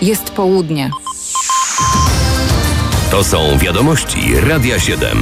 Jest południe. To są wiadomości Radia 7.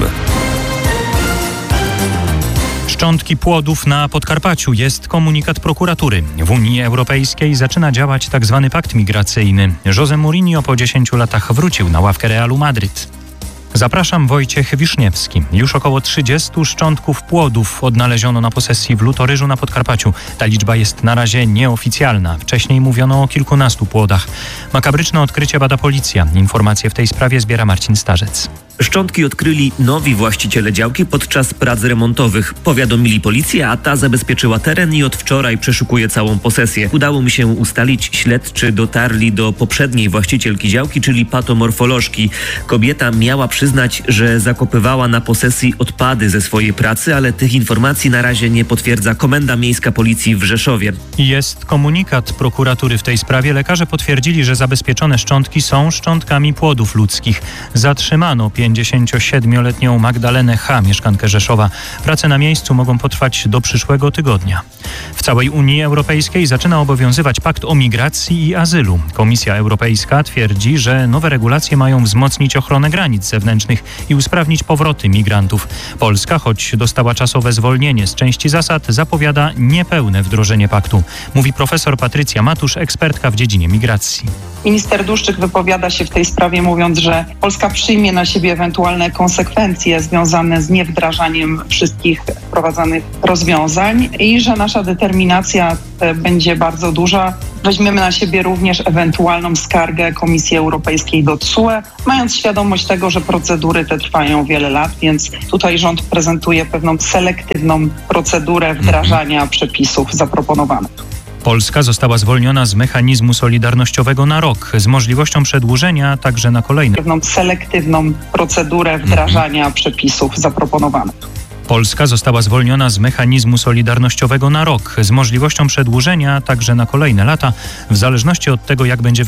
Szczątki płodów na Podkarpaciu. Jest komunikat prokuratury. W Unii Europejskiej zaczyna działać tzw. pakt migracyjny. José Mourinho po 10 latach wrócił na ławkę Realu Madryt. Zapraszam, Wojciech Wiszniewski. Już około 30 szczątków płodów odnaleziono na posesji w Lutoryżu na Podkarpaciu. Ta liczba jest na razie nieoficjalna. Wcześniej mówiono o kilkunastu płodach. Makabryczne odkrycie bada policja. Informacje w tej sprawie zbiera Marcin Starzec. Szczątki odkryli nowi właściciele działki podczas prac remontowych. Powiadomili policję, a ta zabezpieczyła teren i od wczoraj przeszukuje całą posesję. Udało mi się ustalić, śledczy dotarli do poprzedniej właścicielki działki, czyli patomorfolożki. Kobieta miała przyznać, że zakopywała na posesji odpady ze swojej pracy, ale tych informacji na razie nie potwierdza Komenda Miejska Policji w Rzeszowie. Jest komunikat prokuratury w tej sprawie. Lekarze potwierdzili, że zabezpieczone szczątki są szczątkami płodów ludzkich. Zatrzymano 57-letnią Magdalenę H., mieszkankę Rzeszowa. Prace na miejscu mogą potrwać do przyszłego tygodnia. W całej Unii Europejskiej zaczyna obowiązywać pakt o migracji i azylu. Komisja Europejska twierdzi, że nowe regulacje mają wzmocnić ochronę granic zewnętrznych i usprawnić powroty migrantów. Polska, choć dostała czasowe zwolnienie z części zasad, zapowiada niepełne wdrożenie paktu. Mówi profesor Patrycja Matusz, ekspertka w dziedzinie migracji. Minister Dłuszczyk wypowiada się w tej sprawie, mówiąc, że Polska przyjmie na siebie ewentualne konsekwencje związane z niewdrażaniem wszystkich wprowadzanych rozwiązań i że nasza determinacja będzie bardzo duża. Weźmiemy na siebie również ewentualną skargę Komisji Europejskiej do TSUE, mając świadomość tego, że procedury te trwają wiele lat, więc tutaj rząd prezentuje pewną selektywną procedurę wdrażania przepisów zaproponowanych. Polska została zwolniona z mechanizmu solidarnościowego na rok, z możliwością przedłużenia także na kolejne. Pewną selektywną procedurę wdrażania przepisów zaproponowanych. Polska została zwolniona z mechanizmu solidarnościowego na rok, z możliwością przedłużenia także na kolejne lata, w zależności od tego, jak będzie